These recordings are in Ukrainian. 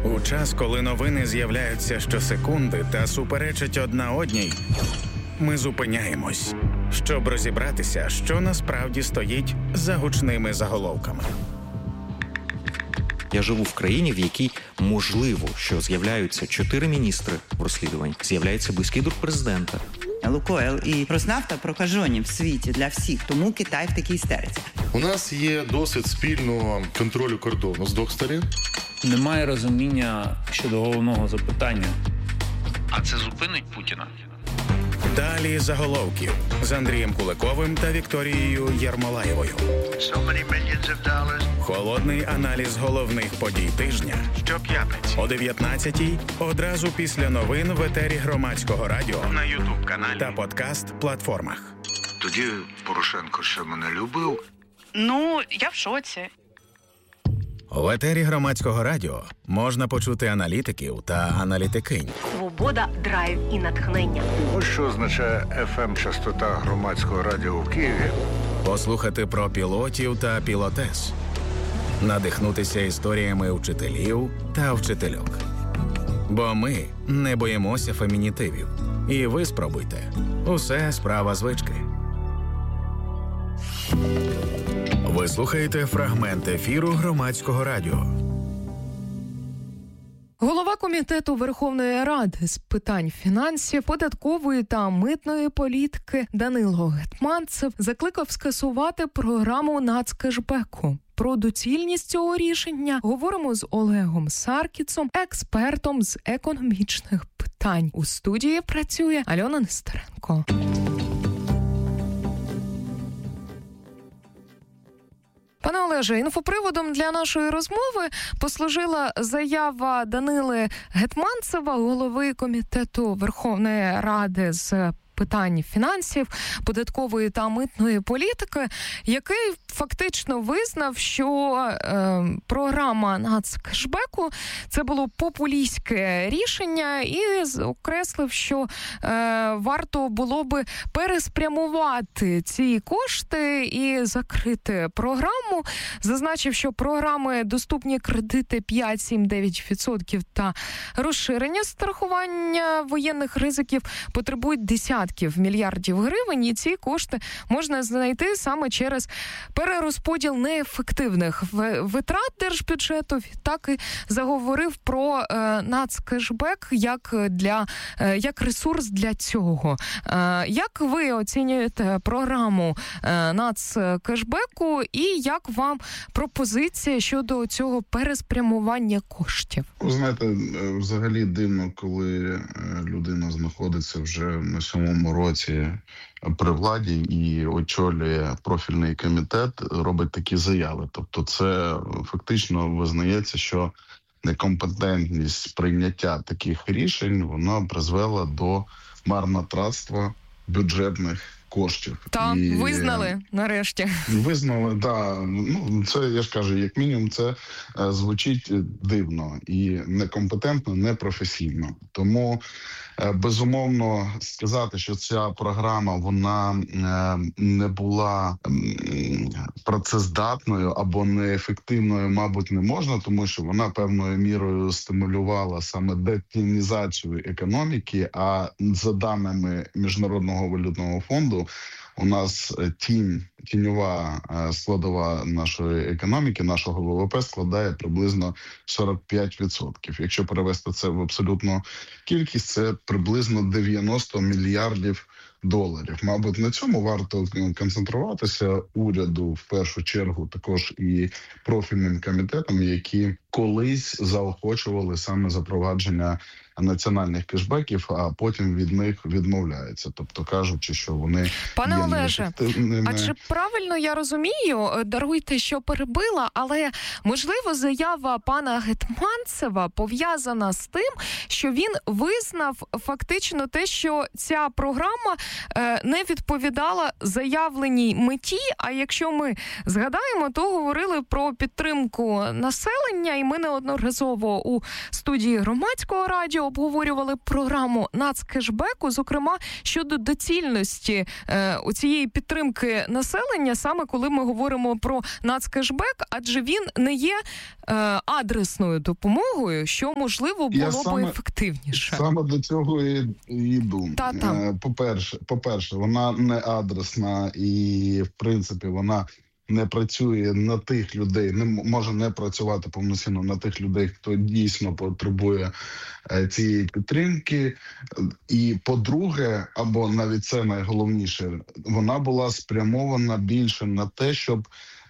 У час, коли новини з'являються щосекунди та суперечать одна одній, ми зупиняємось, щоб розібратися, що насправді стоїть за гучними заголовками. Я живу в країні, в якій можливо, що з'являються 4 міністри в розслідуванні, з'являється близький друг президента. Лукойл і Роснафта прокажені в світі для всіх, тому Китай в такій істериці. У нас є досвід спільного контролю кордону з двох сторін. Немає розуміння щодо головного запитання. А це зупинить Путіна? Далі заголовків з Андрієм Куликовим та Вікторією Єрмолаєвою. Холодний аналіз головних подій тижня. Щоп'ятниці о 19-й, одразу після новин в етері Громадського радіо, на YouTube-каналі та подкаст-платформах. Тоді Порошенко ще мене любив. Ну, я в шоці. В етері Громадського радіо можна почути аналітиків та аналітикинь. Свобода, драйв і натхнення. Ось що означає FM-частота Громадського радіо в Києві. Послухати про пілотів та пілотес. Надихнутися історіями вчителів та вчительок. Бо ми не боїмося фемінітивів. І ви спробуйте. Усе справа звички. Ви слухаєте фрагмент ефіру Громадського радіо. Голова Комітету Верховної Ради з питань фінансів, податкової та митної політики Данило Гетманцев закликав скасувати програму нацкешбеку. Про доцільність цього рішення говоримо з Олегом Саркісом, експертом з економічних питань. У студії працює Альона Нестеренко. Пане Олеже, інфоприводом для нашої розмови послужила заява Данили Гетманцева, голови Комітету Верховної Ради з питань фінансів, податкової та митної політики, який фактично визнав, що програма нацкешбеку – це було популістське рішення і окреслив, що варто було би переспрямувати ці кошти і закрити програму. Зазначив, що програми «Доступні кредити 5-7-9% та розширення страхування воєнних ризиків» потребують десятків мільярдів гривень, і ці кошти можна знайти саме через перерозподіл неефективних витрат держбюджету. Так і заговорив про нацкешбек як ресурс для цього. Як ви оцінюєте програму нацкешбеку і як вам пропозиція щодо цього переспрямування коштів? Ви знаєте, взагалі дивно, коли людина знаходиться вже на 7-му році при владі і очолює профільний комітет, робить такі заяви. Тобто це фактично визнається, що некомпетентність прийняття таких рішень, вона призвела до марнотратства бюджетних коштів. Так, визнали нарешті. Визнали, так. Ну, це, я ж кажу, як мінімум, це звучить дивно і некомпетентно, непрофесійно. Тому, безумовно, сказати, що ця програма, вона не була працездатною або неефективною, мабуть, не можна, тому що вона певною мірою стимулювала саме детінізацію економіки, а за даними Міжнародного валютного фонду, у нас тіньова складова нашої економіки, нашого ВВП складає приблизно 45%. Якщо перевести це в абсолютну кількість, це приблизно 90 мільярдів доларів. Мабуть, на цьому варто концентруватися уряду, в першу чергу, також і профільним комітетам, які колись заохочували саме запровадження національних кешбеків, а потім від них відмовляються. Тобто кажучи, що вони Пане є Олеже, а чи правильно я розумію, даруйте, що перебила, але, можливо, заява пана Гетманцева пов'язана з тим, що він визнав фактично те, що ця програма не відповідала заявленій меті, а якщо ми згадаємо, то говорили про підтримку населення, і ми неодноразово у студії Громадського радіо обговорювали програму нацкешбеку, зокрема щодо доцільності у цієї підтримки населення населення, саме коли ми говоримо про нацкешбек, адже він не є адресною допомогою, що, можливо, було б ефективніше. Саме до цього і йду. По-перше, вона не адресна і, в принципі, вона не працює на тих людей, не може не працювати повноцінно на тих людей, хто дійсно потребує цієї підтримки. І по-друге, або навіть це найголовніше, вона була спрямована більше на те, щоб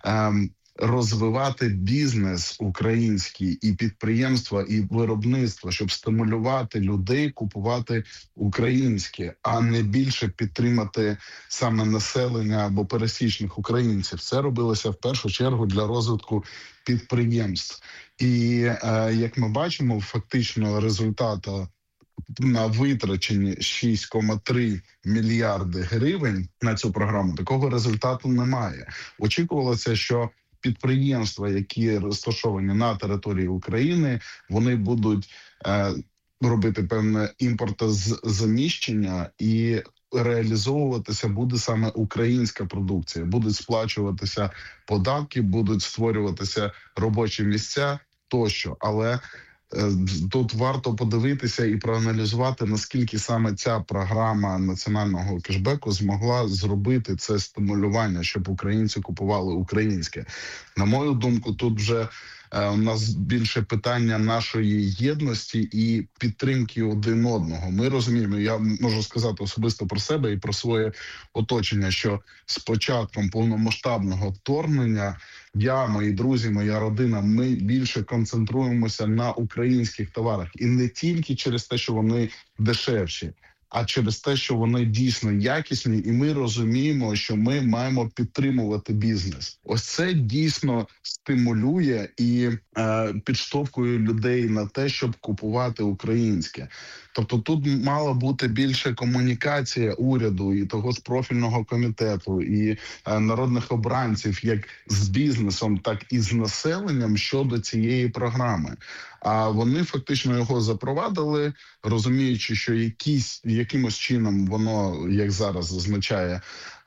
розвивати бізнес український і підприємства, і виробництво, щоб стимулювати людей купувати українське, а не більше підтримати саме населення або пересічних українців. Це робилося в першу чергу для розвитку підприємств. І як ми бачимо, фактично результату на витрачені 6,3 мільярди гривень на цю програму, такого результату немає. Очікувалося, що підприємства, які розташовані на території України, вони будуть робити певне імпортозаміщення і реалізовуватися буде саме українська продукція. Будуть сплачуватися податки, будуть створюватися робочі місця тощо. Але тут варто подивитися і проаналізувати, наскільки саме ця програма національного кешбеку змогла зробити це стимулювання, щоб українці купували українське. На мою думку, тут вже у нас більше питання нашої єдності і підтримки один одного. Ми розуміємо, я можу сказати особисто про себе і про своє оточення, що з початком повномасштабного вторгнення я, мої друзі, моя родина, ми більше концентруємося на українських товарах. І не тільки через те, що вони дешевші, а через те, що вони дійсно якісні, і ми розуміємо, що ми маємо підтримувати бізнес. Ось це дійсно стимулює і підштовхує людей на те, щоб купувати українське. Тобто тут мала бути більше комунікація уряду і того ж профільного комітету, і народних обранців як з бізнесом, так і з населенням щодо цієї програми. А вони фактично його запровадили, розуміючи, що якимось чином воно, як зараз зазначає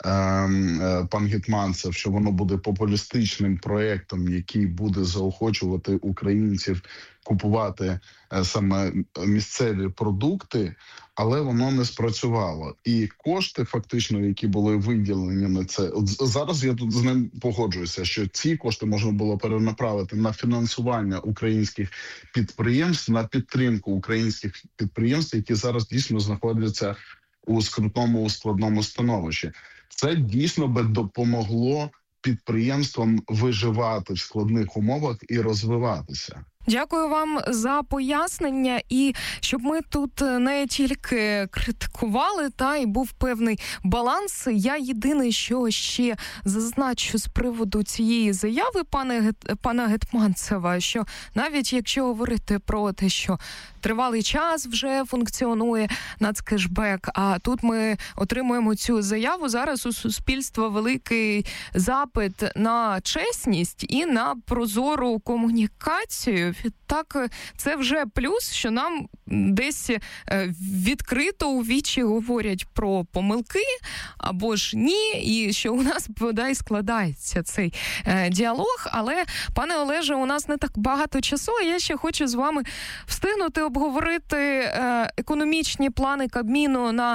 пан Гетманцев, що воно буде популістичним проєктом, який буде заохочувати українців купувати саме місцеві продукти, але воно не спрацювало. І кошти, фактично, які були виділені на це, зараз я тут з ним погоджуюся, що ці кошти можна було перенаправити на фінансування українських підприємств, на підтримку українських підприємств, які зараз дійсно знаходяться у скрутному, складному становищі. Це дійсно би допомогло підприємствам виживати в складних умовах і розвиватися. Дякую вам за пояснення, і щоб ми тут не тільки критикували, та й був певний баланс. Я єдине, що ще зазначу з приводу цієї заяви пана Гетманцева, що навіть якщо говорити про те, що тривалий час вже функціонує нацкешбек, а тут ми отримуємо цю заяву, зараз у суспільства великий запит на чесність і на прозору комунікацію. Так, це вже плюс, що нам десь відкрито у вічі говорять про помилки або ж ні, і що у нас, бодай, складається цей діалог. Але, пане Олеже, у нас не так багато часу, а я ще хочу з вами встигнути обговорити економічні плани Кабміну на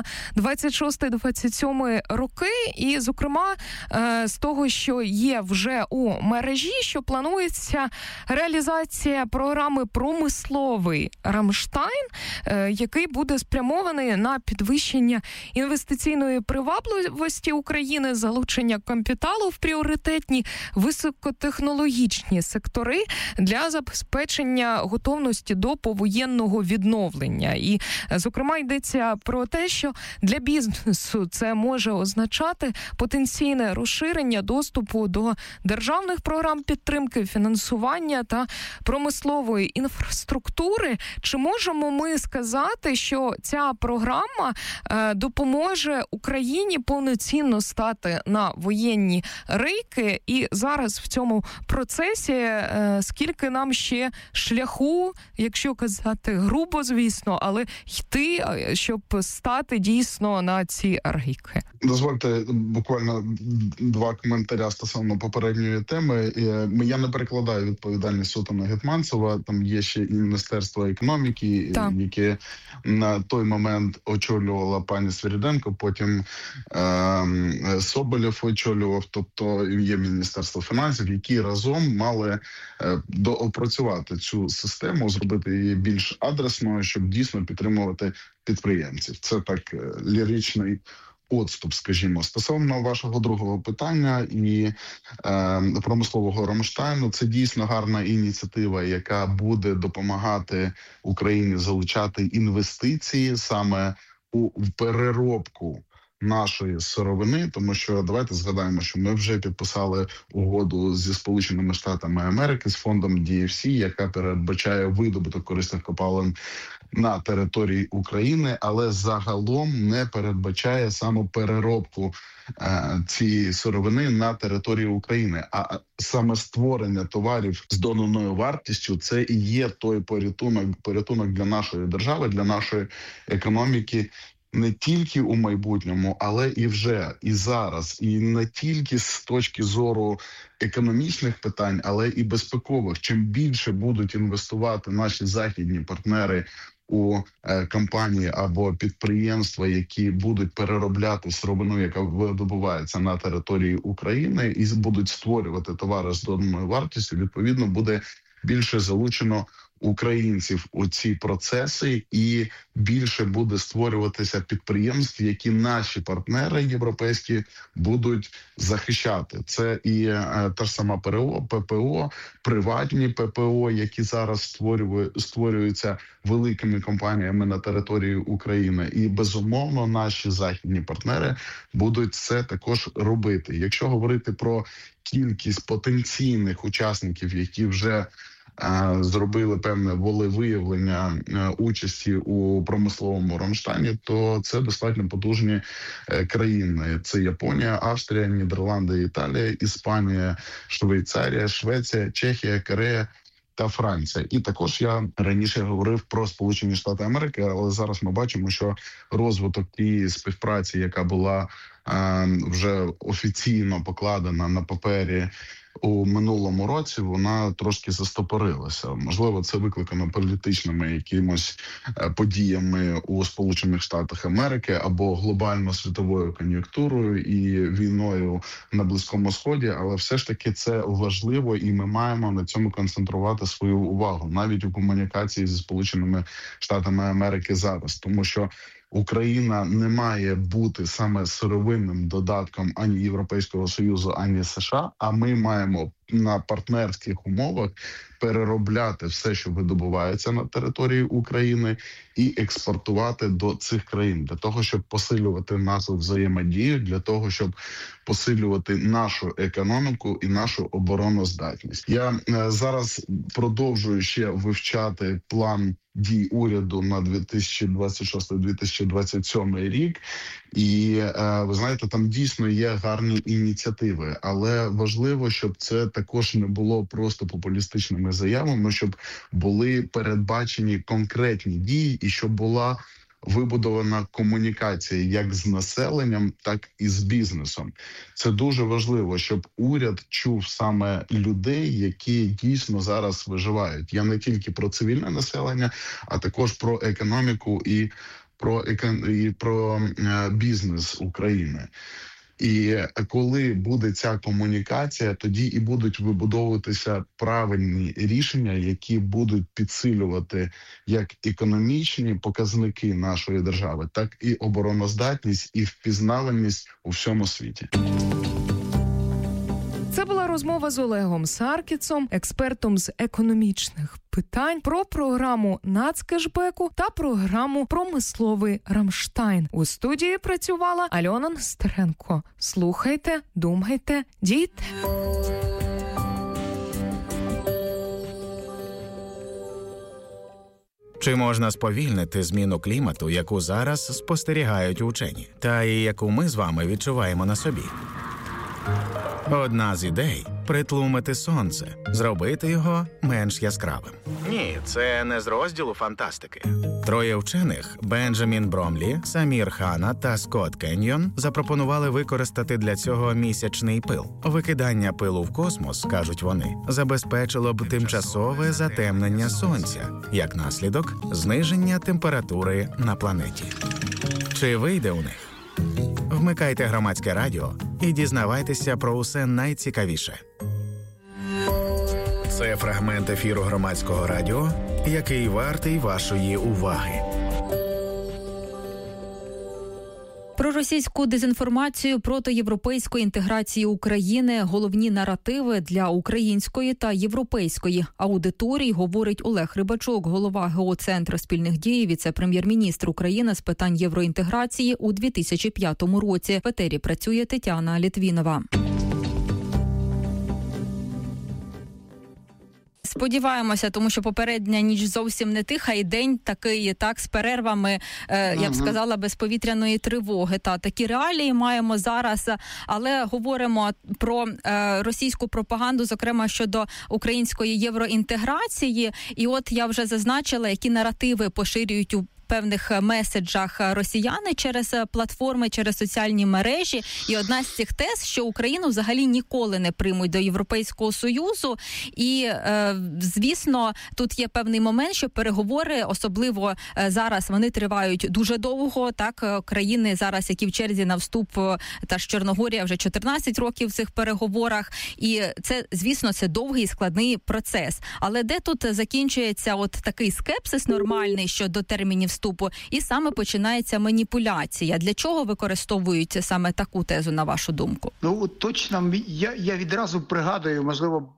26-27 роки. І, зокрема, з того, що є вже у мережі, що планується реалізація програми «Промисловий Рамштайн», який буде спрямований на підвищення інвестиційної привабливості України, залучення капіталу в пріоритетні високотехнологічні сектори для забезпечення готовності до повоєнного відновлення. І, зокрема, йдеться про те, що для бізнесу це може означати потенційне розширення доступу до державних програм підтримки, фінансування та промислового промислової інфраструктури. Чи можемо ми сказати, що ця програма допоможе Україні повноцінно стати на воєнні рейки? І зараз в цьому процесі скільки нам ще шляху, якщо казати грубо, звісно, але йти, щоб стати дійсно на ці рейки? Дозвольте буквально 2 коментаря стосовно попередньої теми. Я не перекладаю відповідальність суто на Гетманцева. Там є ще і Міністерство економіки, яке на той момент очолювала пані Свириденко, потім Соболєв очолював, тобто є Міністерство фінансів, які разом мали доопрацювати цю систему, зробити її більш адресною, щоб дійсно підтримувати підприємців. Це так ліричний отступ, скажімо. Стосовно вашого другого питання і промислового Рамштайну, це дійсно гарна ініціатива, яка буде допомагати Україні залучати інвестиції саме у переробку нашої сировини, тому що давайте згадаємо, що ми вже підписали угоду зі Сполученими Штатами Америки з фондом DFC, яка передбачає видобуток корисних копалин на території України, але загалом не передбачає саме переробку цієї сировини на території України. А саме створення товарів з доданою вартістю – це і є той порятунок для нашої держави, для нашої економіки, не тільки у майбутньому, але і вже, і зараз. І не тільки з точки зору економічних питань, але і безпекових. Чим більше будуть інвестувати наші західні партнери у компанії або підприємства, які будуть переробляти сировину, яка видобувається на території України, і будуть створювати товари з доданою вартістю, відповідно, буде більше залучено українців у ці процеси, і більше буде створюватися підприємств, які наші партнери європейські будуть захищати. Це і та ж сама ППО, приватні ППО, які зараз створюються великими компаніями на території України. І, безумовно, наші західні партнери будуть це також робити. Якщо говорити про кількість потенційних учасників, які вже зробили певне волевиявлення участі у промисловому Рамштайні, то це достатньо потужні країни. Це Японія, Австрія, Нідерланди, Італія, Іспанія, Швейцарія, Швеція, Чехія, Корея та Франція. І також я раніше говорив про Сполучені Штати Америки, але зараз ми бачимо, що розвиток тієї співпраці, яка була вже офіційно покладена на папері у минулому році, вона трошки застопорилася. Можливо, це викликано політичними якимось подіями у Сполучених Штатах Америки або глобально-світовою кон'юнктурою і війною на Близькому Сході, але все ж таки це важливо, і ми маємо на цьому концентрувати свою увагу, навіть у комунікації зі Сполученими Штатами Америки зараз, тому що Україна не має бути саме сировинним додатком ані Європейського Союзу, ані США, а ми маємо на партнерських умовах переробляти все, що видобувається на території України, і експортувати до цих країн, для того, щоб посилювати нашу взаємодію, для того, щоб посилювати нашу економіку і нашу обороноздатність. Я зараз продовжую ще вивчати план дій уряду на 2026-2027 рік. І, ви знаєте, там дійсно є гарні ініціативи, але важливо, щоб це також не було просто популістичними заявами, щоб були передбачені конкретні дії і щоб була вибудована комунікація як з населенням, так і з бізнесом. Це дуже важливо, щоб уряд чув саме людей, які дійсно зараз виживають. Я не тільки про цивільне населення, а також про економіку і про бізнес України. І коли буде ця комунікація, тоді і будуть вибудовуватися правильні рішення, які будуть підсилювати як економічні показники нашої держави, так і обороноздатність і впізнаваність у всьому світі. Це була розмова з Олегом Саркісом, експертом з економічних питань, про програму нацкешбеку та програму «Промисловий Рамштайн». У студії працювала Альона Нестеренко. Слухайте, думайте, дійте. Чи можна сповільнити зміну клімату, яку зараз спостерігають учені, та і яку ми з вами відчуваємо на собі? Одна з ідей – притлумити сонце, зробити його менш яскравим. Ні, це не з розділу фантастики. Троє вчених – Бенджамін Бромлі, Самір Хана та Скотт Кеньйон – запропонували використати для цього місячний пил. Викидання пилу в космос, кажуть вони, забезпечило б тимчасове затемнення сонця, як наслідок – зниження температури на планеті. Чи вийде у них? Вмикайте Громадське радіо і дізнавайтеся про усе найцікавіше. Це фрагмент ефіру Громадського радіо, який вартий вашої уваги. Про російську дезінформацію проти європейської інтеграції України, головні наративи для української та європейської аудиторії, говорить Олег Рибачок, голова ГО Центру спільних дій, віце-прем'єр-міністр України з питань євроінтеграції у 2005 році. В етері працює Тетяна Літвінова. Сподіваємося, тому що попередня ніч зовсім не тиха, і день такий, так, з перервами, я б сказала, без повітряної тривоги. Та такі реалії маємо зараз, але говоримо про російську пропаганду, зокрема щодо української євроінтеграції. І от я вже зазначила, які наративи поширюють у певних меседжах росіяни через платформи, через соціальні мережі. І одна з цих тез, що Україну взагалі ніколи не приймуть до Європейського Союзу. І, звісно, тут є певний момент, що переговори, особливо зараз, вони тривають дуже довго. Так, країни зараз, які в черзі на вступ, та ж Чорногорія вже 14 років в цих переговорах. І це, звісно, це довгий і складний процес. Але де тут закінчується от такий скепсис нормальний щодо термінів вступу, і саме починається маніпуляція. Для чого використовують саме таку тезу, на вашу думку? Ну, точно, я відразу пригадую, можливо,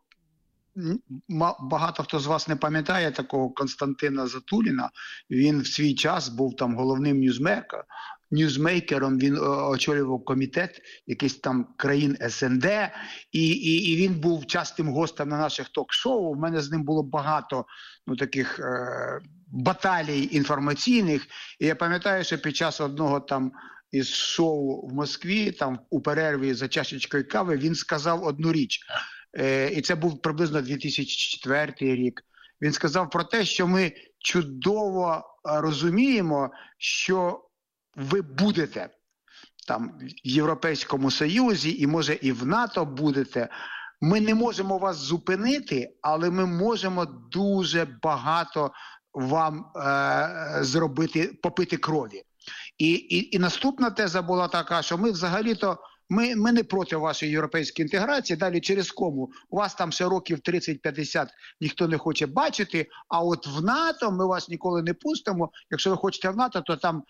багато хто з вас не пам'ятає такого Константина Затуліна. Він в свій час був там головним ньюзмейкером, він очолював комітет якийсь там країн СНД, і він був частим гостем на наших ток-шоу. У мене з ним було багато таких баталій інформаційних. І я пам'ятаю, що під час одного там із шоу в Москві, там у перерві за чашечкою кави, він сказав одну річ. І це був приблизно 2004 рік. Він сказав про те, що ми чудово розуміємо, що ви будете там в Європейському Союзі і, може, і в НАТО будете. Ми не можемо вас зупинити, але ми можемо дуже багато вам зробити, попити крові. І наступна теза була така, що ми взагалі-то ми не проти вашої європейської інтеграції, далі через кому. У вас там ще років 30-50 ніхто не хоче бачити, а от в НАТО ми вас ніколи не пустимо. Якщо ви хочете в НАТО, то там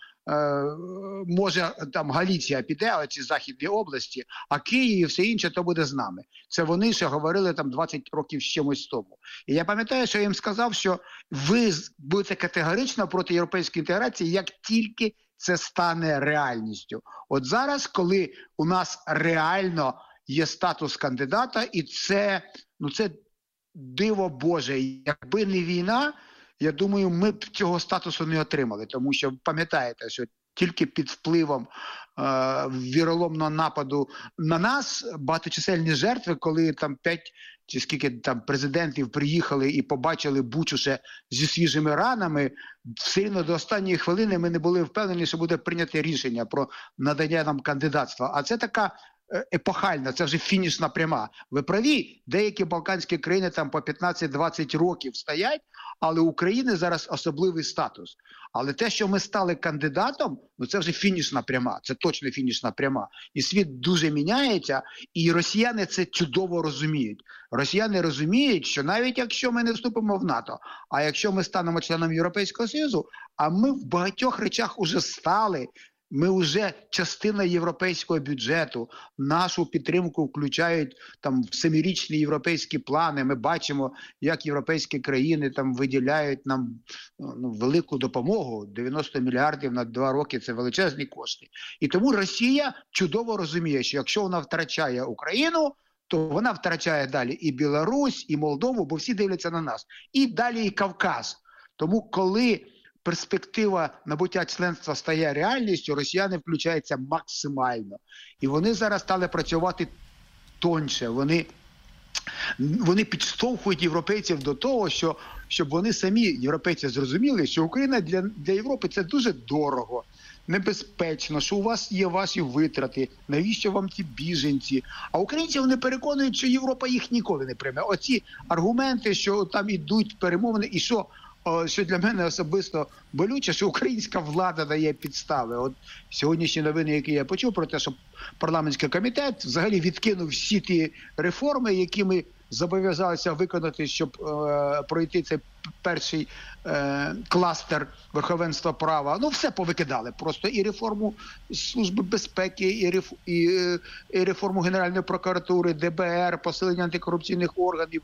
може там Галіція піде, оці західні області, а Київ і все інше то буде з нами. Це вони ще говорили там 20 років з чимось тому. І я пам'ятаю, що я їм сказав, що ви будете категорично проти європейської інтеграції, як тільки це стане реальністю. От зараз, коли у нас реально є статус кандидата, і це диво Боже. Якби не війна, я думаю, ми б цього статусу не отримали. Тому що, пам'ятаєте, що тільки під впливом віроломного нападу на нас багаточисельні жертви, коли там 5 чи скільки там президентів приїхали і побачили Бучу ще зі свіжими ранами, все рівно до останньої хвилини ми не були впевнені, що буде прийняте рішення про надання нам кандидатства. А це така епохальна, це вже фінішна пряма. Ви праві, деякі балканські країни там по 15-20 років стоять, але у України зараз особливий статус. Але те, що ми стали кандидатом, це вже фінішна пряма, це точно фінішна пряма. І світ дуже міняється, і росіяни це чудово розуміють. Росіяни розуміють, що навіть якщо ми не вступимо в НАТО, а якщо ми станемо членом Європейського Союзу, а ми в багатьох речах уже стали, ми вже частина європейського бюджету, нашу підтримку включають там в 7-річні європейські плани. Ми бачимо, як європейські країни там виділяють нам велику допомогу. 90 мільярдів на 2 роки – це величезні кошти. І тому Росія чудово розуміє, що якщо вона втрачає Україну, то вона втрачає далі і Білорусь, і Молдову, бо всі дивляться на нас. І далі і Кавказ. Тому коли перспектива набуття членства стає реальністю, росіяни включаються максимально. І вони зараз стали працювати тоньше. Вони підштовхують європейців до того, щоб вони самі, європейці, зрозуміли, що Україна для Європи – це дуже дорого, небезпечно, що у вас є ваші витрати, навіщо вам ті біженці. А українці, вони переконують, що Європа їх ніколи не прийме. Оці аргументи, що там ідуть перемовини, і що для мене особисто болюче, що українська влада дає підстави. От сьогоднішні новини, які я почув про те, що парламентський комітет взагалі відкинув всі ті реформи, які ми зобов'язалися виконати, щоб пройти цей перший кластер верховенства права. Ну, все повикидали. Просто і реформу Служби безпеки, і реформу Генеральної прокуратури, ДБР, посилення антикорупційних органів,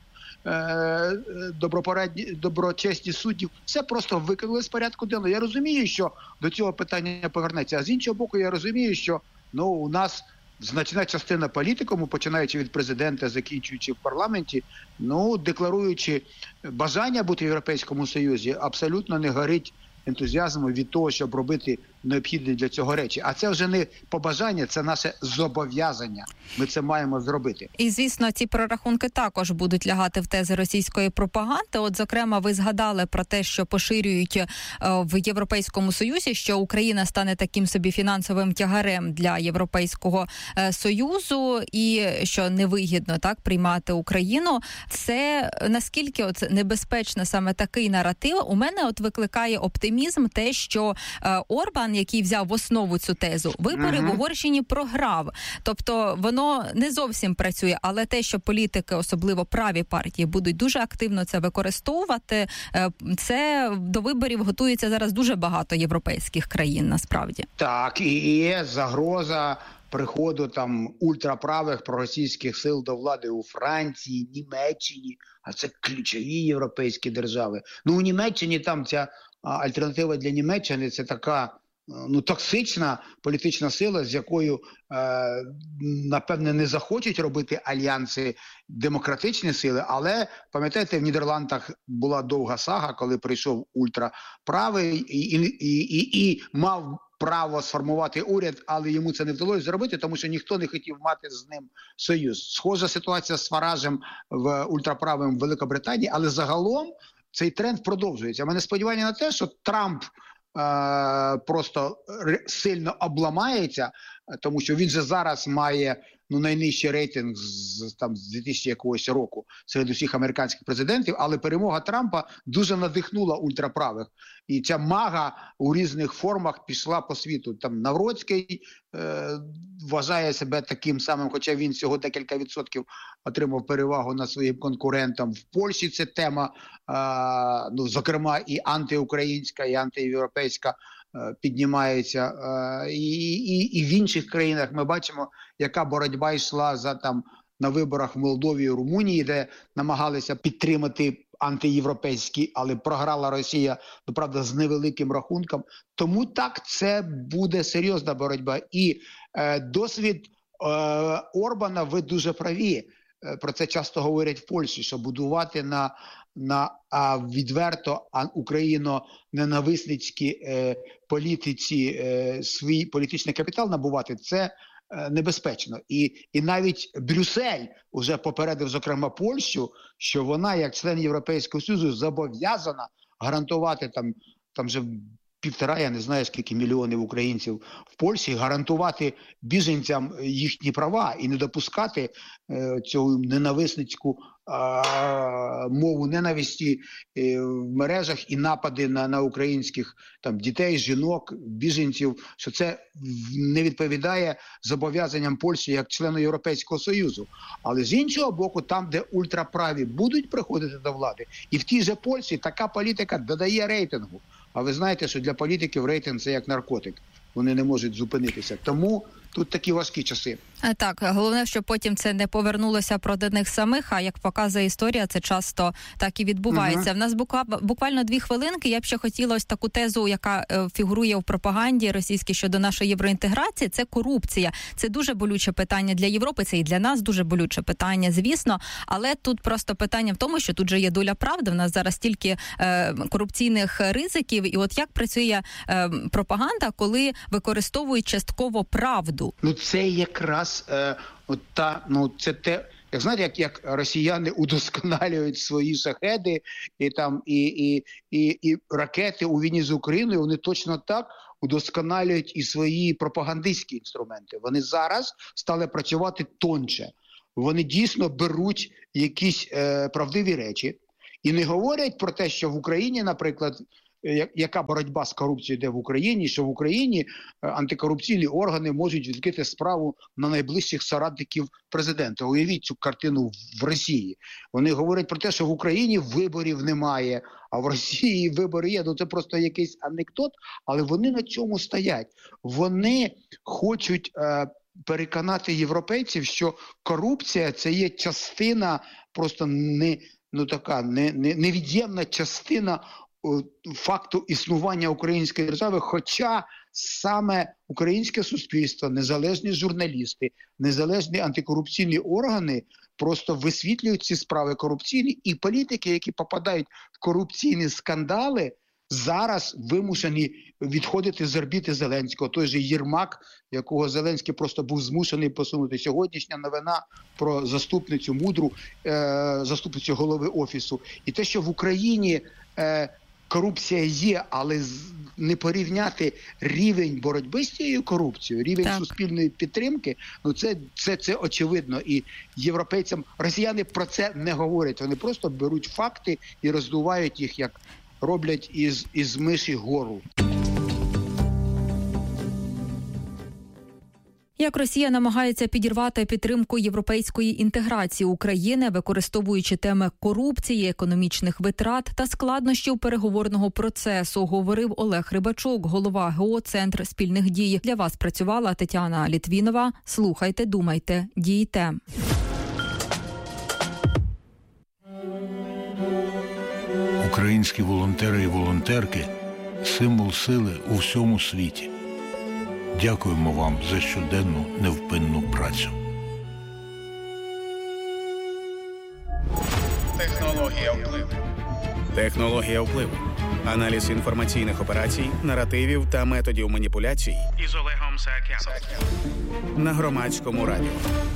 доброчесні суддів. Все просто викинули з порядку денного. Я розумію, що до цього питання повернеться. А з іншого боку, я розумію, що у нас значна частина політикуму, починаючи від президента, закінчуючи в парламенті, декларуючи бажання бути в Європейському Союзі, абсолютно не горить ентузіазмом від того, щоб робити необхідні для цього речі. А це вже не побажання, це наше зобов'язання. Ми це маємо зробити. І, звісно, ці прорахунки також будуть лягати в тези російської пропаганди. От, зокрема, ви згадали про те, що поширюють в Європейському Союзі, що Україна стане таким собі фінансовим тягарем для Європейського Союзу і що невигідно так приймати Україну. Це наскільки небезпечно саме такий наратив? У мене викликає оптимізм те, що Орбан, який взяв в основу цю тезу, вибори в Угорщині програв. Тобто воно не зовсім працює, але те, що політики, особливо праві партії, будуть дуже активно це використовувати, це до виборів готується зараз дуже багато європейських країн, насправді. Так, і є загроза приходу ультраправих проросійських сил до влади у Франції, Німеччині, а це ключові європейські держави. У Німеччині там ця альтернатива для Німеччини – це така токсична політична сила, з якою, напевне, не захочуть робити альянси демократичні сили, але, пам'ятаєте, в Нідерландах була довга сага, коли прийшов ультраправий і мав право сформувати уряд, але йому це не вдалося зробити, тому що ніхто не хотів мати з ним союз. Схожа ситуація з Фаражем в ультраправим в Великобританії, але загалом цей тренд продовжується. У мене сподівання на те, що Трамп просто сильно обламається, тому що він же зараз має найнижчий рейтинг з 2000 якогось року серед усіх американських президентів, але перемога Трампа дуже надихнула ультраправих. І ця мага у різних формах пішла по світу. Навроцький вважає себе таким самим, хоча він всього декілька відсотків отримав перевагу над своїм конкурентом. В Польщі це тема, зокрема, і антиукраїнська, і антиєвропейська піднімається. І в інших країнах ми бачимо, яка боротьба йшла на виборах в Молдові і Румунії, де намагалися підтримати антиєвропейські, але програла Росія, правда, з невеликим рахунком. Тому так, це буде серйозна боротьба. І досвід Орбана, ви дуже праві, про це часто говорять в Польщі, що будувати на відверто україно-ненависницькій політиці свій політичний капітал набувати – це небезпечно. І навіть Брюссель уже попередив, зокрема, Польщу, що вона, як член Європейського Союзу, зобов'язана гарантувати там вже 1,5, я не знаю, скільки мільйонів українців в Польщі, гарантувати біженцям їхні права і не допускати цю ненависницьку мову ненависті в мережах і напади на українських дітей, жінок, біженців, що це не відповідає зобов'язанням Польщі як члену Європейського Союзу. Але з іншого боку, там, де ультраправі будуть приходити до влади, і в тій же Польщі така політика додає рейтингу. А ви знаєте, що для політиків рейтинг – це як наркотик. Вони не можуть зупинитися. Тому Тут такі важкі часи. Так, головне, щоб потім це не повернулося проти них самих, а як показує історія, це часто так і відбувається. В нас буквально 2 хвилинки. Я б ще хотіла ось таку тезу, яка фігурує в пропаганді російській щодо нашої євроінтеграції, це корупція. Це дуже болюче питання для Європи, це і для нас дуже болюче питання, звісно, але тут просто питання в тому, що тут же є доля правди, в нас зараз стільки корупційних ризиків, і от як працює пропаганда, коли використовують частково правду? Ну це якраз це те, як знаєте, як росіяни удосконалюють свої шахеди і ракети у війні з Україною, вони точно так удосконалюють і свої пропагандистські інструменти. Вони зараз стали працювати тоньше. Вони дійсно беруть якісь правдиві речі і не говорять про те, що в Україні, наприклад, яка боротьба з корупцією йде в Україні, що в Україні антикорупційні органи можуть відкрити справу на найближчих соратників президента. Уявіть цю картину в Росії. Вони говорять про те, що в Україні виборів немає, а в Росії вибори є. Ну це просто якийсь анекдот, але вони на цьому стоять. Вони хочуть переконати європейців, що корупція – це є частина, просто невід'ємна частина факту існування української держави, хоча саме українське суспільство, незалежні журналісти, незалежні антикорупційні органи просто висвітлюють ці справи корупційні, і політики, які попадають в корупційні скандали, зараз вимушені відходити з орбіти Зеленського. Той же Єрмак, якого Зеленський просто був змушений посунути. Сьогоднішня новина про заступницю мудру, заступницю голови Офісу. І те, що в Україні корупція є, але не порівняти рівень боротьби з цією корупцією, рівень суспільної підтримки, ну це очевидно. І європейцям, росіяни про це не говорять. Вони просто беруть факти і роздувають їх, як роблять із миші гору. Як Росія намагається підірвати підтримку європейської інтеграції України, використовуючи теми корупції, економічних витрат та складнощів переговорного процесу, говорив Олег Рибачук, голова ГО «Центр спільних дій». Для вас працювала Тетяна Літвінова. Слухайте, думайте, дійте. Українські волонтери і волонтерки – символ сили у всьому світі. Дякуємо вам за щоденну невпинну працю. Технологія впливу. Технологія впливу. Аналіз інформаційних операцій, наративів та методів маніпуляцій із Олегом Саакяном на Громадському радіо.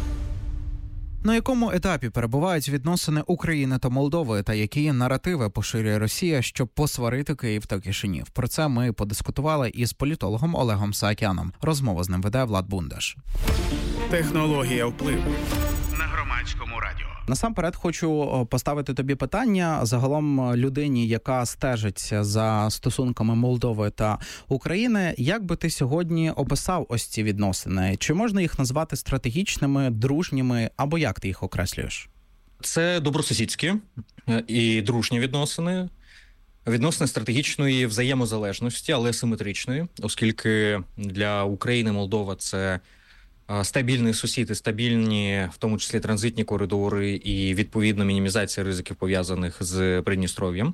На якому етапі перебувають відносини України та Молдови та які наративи поширює Росія, щоб посварити Київ та Кишинів? Про це ми подискутували із політологом Олегом Саакяном. Розмову з ним веде Влад Бундаш. Технологія впливу на Громадському радіо. Насамперед хочу поставити тобі питання загалом людині, яка стежить за стосунками Молдови та України. Як би ти сьогодні описав ось ці відносини? Чи можна їх назвати стратегічними, дружніми, або як ти їх окреслюєш? Це добросусідські і дружні відносини. Відносини стратегічної взаємозалежності, але симетричної, оскільки для України Молдова – це стабільні сусіди, стабільні, в тому числі транзитні коридори і, відповідно, мінімізація ризиків, пов'язаних з Придністров'ям.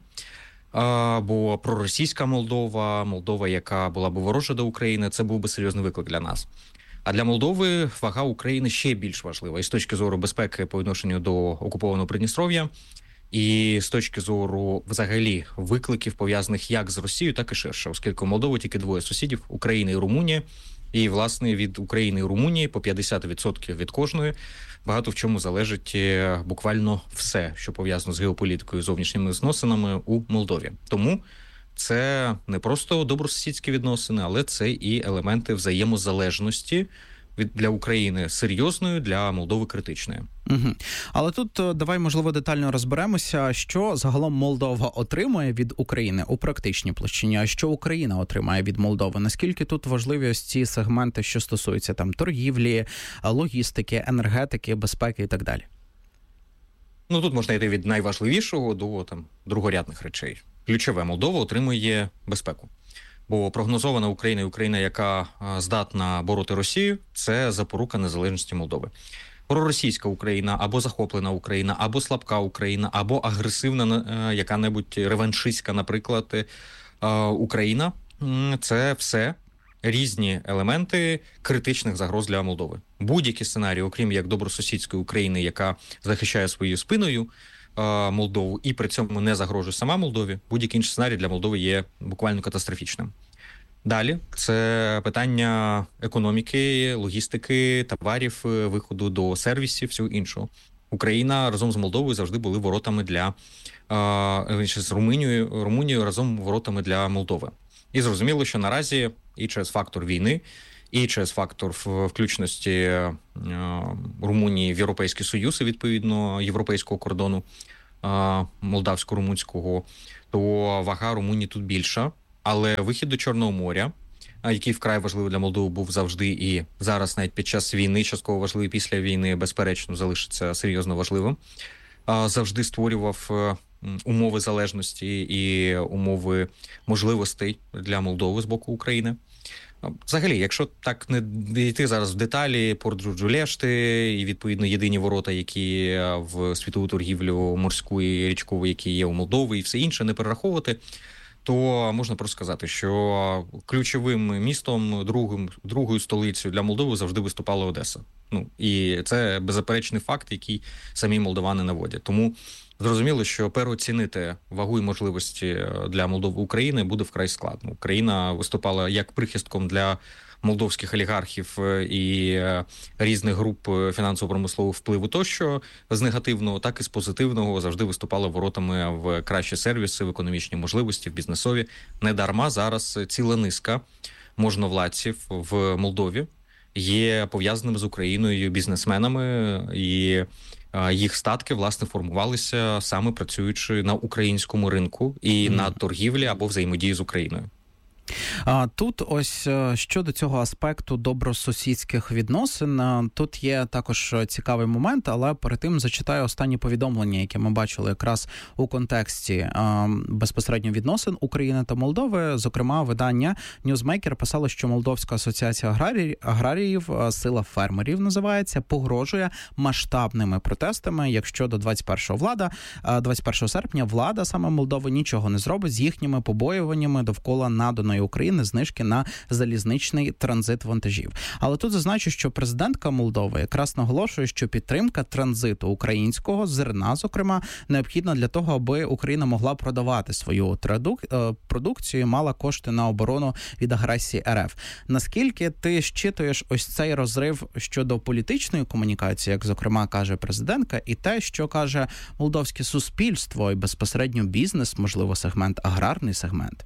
Бо проросійська Молдова, Молдова, яка була б ворожа до України, це був би серйозний виклик для нас. А для Молдови вага України ще більш важлива. І з точки зору безпеки по відношенню до окупованого Придністров'я, і з точки зору, взагалі, викликів, пов'язаних як з Росією, так і ширше. Оскільки у Молдови тільки двоє сусідів – Україна і Румунія. І, власне, від України і Румунії по 50% від кожної багато в чому залежить буквально все, що пов'язано з геополітикою і зовнішніми відносинами у Молдові. Тому це не просто добросусідські відносини, але це і елементи взаємозалежності для України серйозною, для Молдови критичною. Угу. Але тут давай, можливо, детально розберемося, що загалом Молдова отримує від України у практичній площині, а що Україна отримає від Молдови. Наскільки тут важливі ось ці сегменти, що стосуються там торгівлі, логістики, енергетики, безпеки і так далі? Ну, тут можна йти від найважливішого до другорядних речей. Ключове, Молдова отримує безпеку. Бо прогнозована Україна і Україна, яка здатна бороти Росію, це запорука незалежності Молдови. Проросійська Україна, або захоплена Україна, або слабка Україна, або агресивна, яка-небудь реваншистська, наприклад, Україна – це все різні елементи критичних загроз для Молдови. Будь-які сценарії, окрім як добросусідської України, яка захищає своєю спиною Молдову і при цьому не загрожує сама Молдові, будь-який інший сценарій для Молдови є буквально катастрофічним. Далі це питання економіки, логістики, товарів, виходу до сервісів, всього іншого. Україна разом з Молдовою завжди були воротами для з Румунією разом воротами для Молдови. І зрозуміло, що наразі і через фактор війни, і через фактор включності Румунії в Європейський Союз, і відповідно європейського кордону молдавсько-румунського, то вага Румунії тут більша. Але вихід до Чорного моря, який вкрай важливий для Молдови був завжди і зараз навіть під час війни, частково важливий після війни, безперечно, залишиться серйозно важливим, завжди створював умови залежності і умови можливостей для Молдови з боку України. Взагалі, якщо так не йти зараз в деталі, порт Джуджулешти і, відповідно, єдині ворота, які в світову торгівлю морську і річкову, які є у Молдови, і все інше не перераховувати, то можна просто сказати, що ключовим містом, другою столицею для Молдови завжди виступала Одеса. І це беззаперечний факт, який самі молдовани наводять. Тому зрозуміло, що переоцінити вагу і можливості для Молдови України буде вкрай складно. Україна виступала як прихистком для молдовських олігархів і різних груп фінансово-промислового впливу тощо з негативного, так і з позитивного завжди виступала воротами в кращі сервіси, в економічні можливості, в бізнесові. Недарма зараз ціла низка можновладців в Молдові є пов'язаними з Україною бізнесменами, і їх статки, власне, формувалися саме працюючи на українському ринку і на торгівлі або взаємодії з Україною. Тут ось щодо цього аспекту добросусідських відносин, тут є також цікавий момент, але перед тим зачитаю останні повідомлення, які ми бачили якраз у контексті безпосередньо відносин України та Молдови. Зокрема, видання Newsmaker писало, що Молдовська асоціація аграріїв, сила фермерів називається, погрожує масштабними протестами, якщо до 21 серпня влада саме Молдови нічого не зробить з їхніми побоюваннями довкола наданої України знижки на залізничний транзит вантажів. Але тут зазначу, що президентка Молдови якраз наголошує, що підтримка транзиту українського зерна, зокрема, необхідна для того, аби Україна могла продавати свою продукцію і мала кошти на оборону від агресії РФ. Наскільки ти щитуєш ось цей розрив щодо політичної комунікації, як, зокрема, каже президентка, і те, що каже молдовське суспільство і безпосередньо бізнес, можливо, сегмент, аграрний сегмент?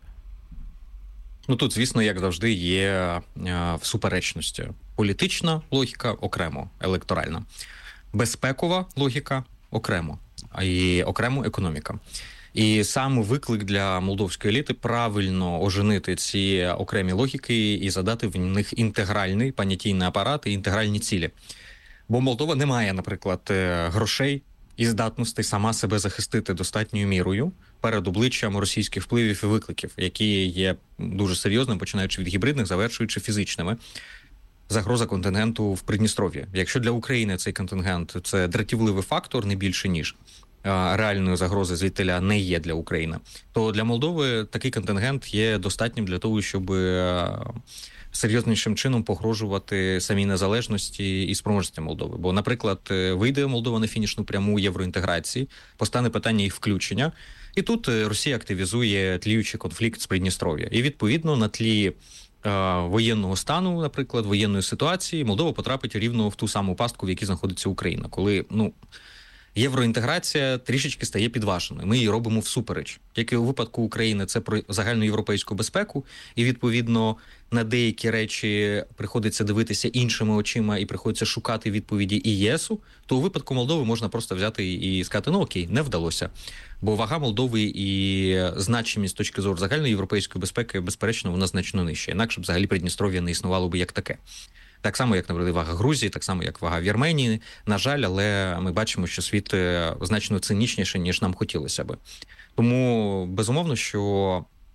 Тут, звісно, як завжди, є суперечності. Політична логіка окремо, електоральна. Безпекова логіка окремо, і окремо економіка. І сам виклик для молдовської еліти правильно оженити ці окремі логіки і задати в них інтегральний понятійний апарат і інтегральні цілі. Бо Молдова не має, наприклад, грошей і здатностей сама себе захистити достатньою мірою перед обличчям російських впливів і викликів, які є дуже серйозними, починаючи від гібридних, завершуючи фізичними. Загроза контингенту в Придністров'ї. Якщо для України цей контингент – це дратівливий фактор, не більше ніж реальної загрози звідтиля не є для України, то для Молдови такий контингент є достатнім для того, щоб серйознішим чином погрожувати самій незалежності і спроможності Молдови. Бо, наприклад, вийде Молдова на фінішну пряму євроінтеграції, постане питання їх включення, і тут Росія активізує тліючий конфлікт з Придністров'я. І, відповідно, на тлі воєнного стану, наприклад, воєнної ситуації, Молдова потрапить рівно в ту саму пастку, в якій знаходиться Україна. Коли, євроінтеграція трішечки стає підваженою. Ми її робимо всупереч. Як і у випадку України це про загальну європейську безпеку, і, відповідно, на деякі речі приходиться дивитися іншими очима і приходиться шукати відповіді і ЄСу, то у випадку Молдови можна просто взяти і сказати, окей, не вдалося. Бо вага Молдови і значимість з точки зору загальної європейської безпеки, безперечно, вона значно нижча. Інакше б взагалі Придністров'я не існувало би як таке. Так само, як, наприклад, вага Грузії, так само, як вага Вірменії, на жаль, але ми бачимо, що світ значно цинічніший, ніж нам хотілося би. Тому, безумовно, що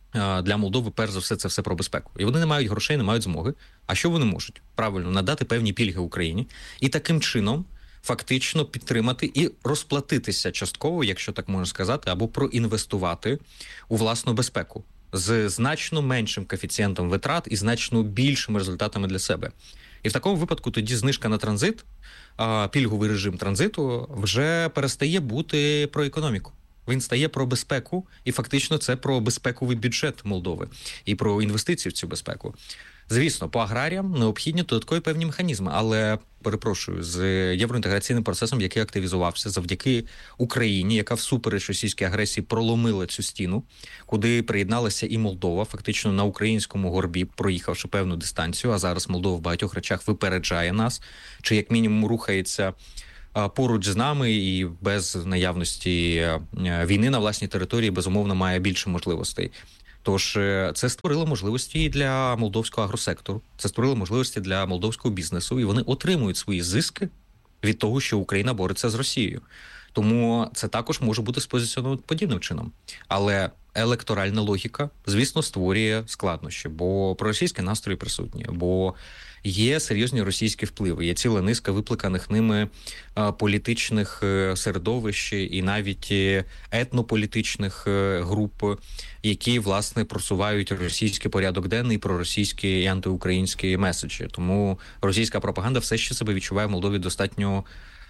для Молдови, перш за все, це все про безпеку. І вони не мають грошей, не мають змоги. А що вони можуть? Правильно, надати певні пільги Україні і таким чином фактично підтримати і розплатитися частково, якщо так можна сказати, або проінвестувати у власну безпеку з значно меншим коефіцієнтом витрат і значно більшими результатами для себе. І в такому випадку тоді знижка на транзит, пільговий режим транзиту вже перестає бути про економіку. Він стає про безпеку, і фактично це про безпековий бюджет Молдови і про інвестиції в цю безпеку. Звісно, по аграріям необхідні додаткові певні механізми, але, перепрошую, з євроінтеграційним процесом, який активізувався завдяки Україні, яка всупереч російській агресії проломила цю стіну, куди приєдналася і Молдова, фактично на українському горбі, проїхавши певну дистанцію, а зараз Молдова в багатьох речах випереджає нас, чи як мінімум рухається поруч з нами і без наявності війни на власній території, безумовно, має більше можливостей. Тож це створило можливості і для молдовського агросектору, це створило можливості для молдовського бізнесу, і вони отримують свої зиски від того, що Україна бореться з Росією. Тому це також може бути спозиціоновано подібним чином. Але електоральна логіка, звісно, створює складнощі, бо проросійські настрої присутні, бо є серйозні російські впливи, є ціла низка випликаних ними політичних середовищ і навіть етнополітичних груп, які, власне, просувають російський порядок денний, проросійські і антиукраїнські меседжі. Тому російська пропаганда все ще себе відчуває в Молдові достатньо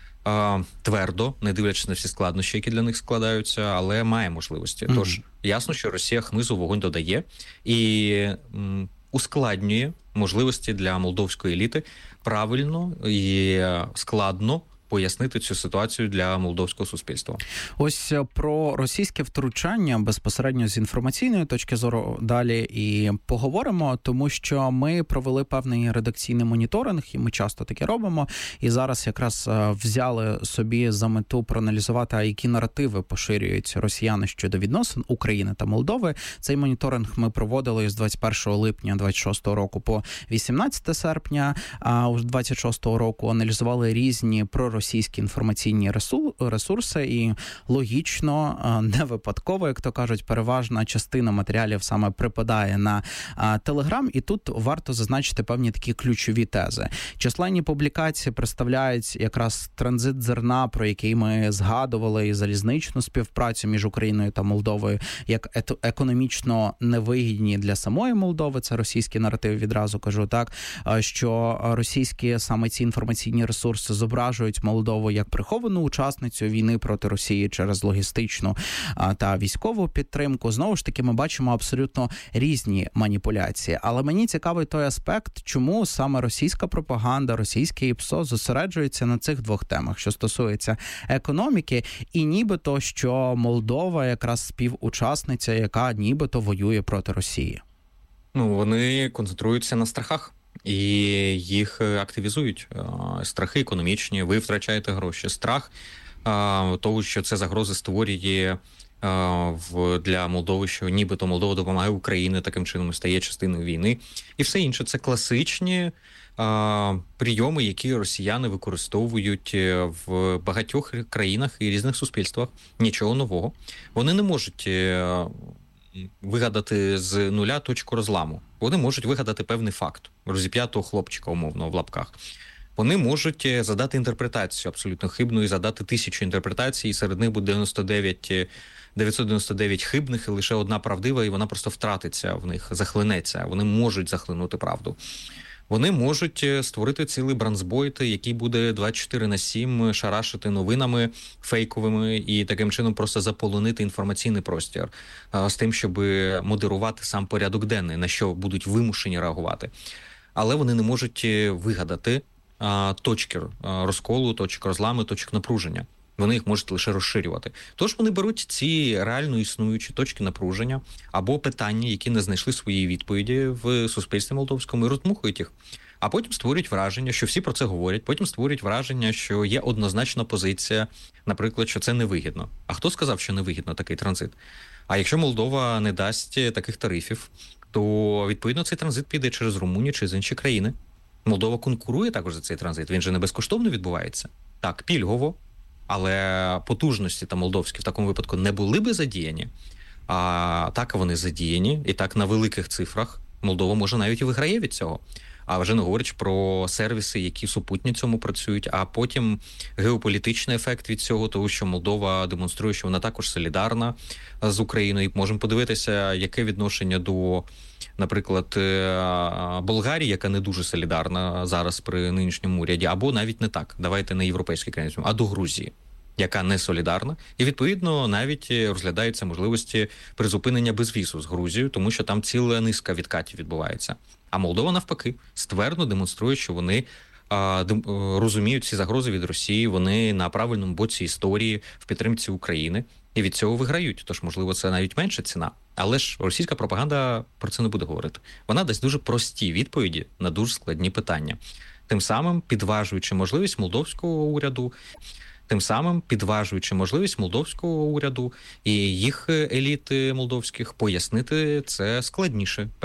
твердо, не дивлячись на всі складнощі, які для них складаються, але має можливості. Тож, ясно, що Росія хмизу в вогонь додає і ускладнює можливості для молдовської еліти правильно і складно пояснити цю ситуацію для молдовського суспільства. Ось про російське втручання безпосередньо з інформаційної точки зору далі і поговоримо, тому що ми провели певний редакційний моніторинг, і ми часто таке робимо, і зараз якраз взяли собі за мету проаналізувати, а які наративи поширюють росіяни щодо відносин України та Молдови. Цей моніторинг ми проводили з 21 липня 26 року по 18 серпня, а у 26 року аналізували різні проросійські інформаційні ресурси, і логічно, не випадково, як то кажуть, переважна частина матеріалів саме припадає на Телеграм, і тут варто зазначити певні такі ключові тези. Численні публікації представляють якраз транзит зерна, про який ми згадували, і залізничну співпрацю між Україною та Молдовою, як економічно невигідні для самої Молдови, це російський наратив, відразу кажу, так, що російські саме ці інформаційні ресурси зображують Молдову як приховану учасницю війни проти Росії через логістичну та військову підтримку. Знову ж таки, ми бачимо абсолютно різні маніпуляції. Але мені цікавий той аспект, чому саме російська пропаганда, російське ІПСО зосереджується на цих двох темах, що стосується економіки, і нібито, що Молдова якраз співучасниця, яка нібито воює проти Росії. Вони концентруються на страхах. І їх активізують. Страхи економічні, ви втрачаєте гроші. Страх того, що це загрози створює для Молдови, що нібито Молдова допомагає Україні, таким чином стає частиною війни. І все інше. Це класичні прийоми, які росіяни використовують в багатьох країнах і різних суспільствах. Нічого нового. Вони не можуть вигадати з нуля точку розламу. Вони можуть вигадати певний факт, розіп'ятого хлопчика, умовно, в лапках. Вони можуть задати інтерпретацію абсолютно хибну і задати 1000 інтерпретацій, і серед них буде 999 хибних, і лише одна правдива, і вона просто втратиться в них, захлинеться. Вони можуть захлинути правду. Вони можуть створити цілий бранзбойт, який буде 24/7 шарашити новинами фейковими і таким чином просто заполонити інформаційний простір з тим, щоб модерувати сам порядок денний, на що будуть вимушені реагувати. Але вони не можуть вигадати точки розколу, точок розламу, точок напруження. Вони їх можуть лише розширювати. Тож вони беруть ці реально існуючі точки напруження або питання, які не знайшли своєї відповіді в суспільстві молдовському, і роздмухують їх. А потім створюють враження, що всі про це говорять, потім створюють враження, що є однозначна позиція, наприклад, що це невигідно. А хто сказав, що невигідно такий транзит? А якщо Молдова не дасть таких тарифів, то, відповідно, цей транзит піде через Румунію чи з інші країни. Молдова конкурує також за цей транзит, він же не безкоштовно відбувається. Так, пільгово, але потужності та молдовські в такому випадку не були би задіяні, А так вони задіяні, і так на великих цифрах Молдова може навіть і виграє від цього. А вже не говорячи про сервіси, які супутньо цьому працюють, а потім геополітичний ефект від цього, тому що Молдова демонструє, що вона також солідарна з Україною. Можемо подивитися, яке відношення до, наприклад, Болгарії, яка не дуже солідарна зараз при нинішньому уряді, або навіть не так, давайте не європейський країни, а до Грузії, яка не солідарна, і, відповідно, навіть розглядаються можливості призупинення безвізу з Грузією, тому що там ціла низка відкатів відбувається. А Молдова, навпаки, ствердно демонструє, що вони розуміють ці загрози від Росії, вони на правильному боці історії в підтримці України, і від цього виграють. Тож, можливо, це навіть менша ціна. Але ж російська пропаганда про це не буде говорити. Вона дасть дуже прості відповіді на дуже складні питання. Тим самим підважуючи можливість молдовського уряду і їх еліт молдовських пояснити це складніше.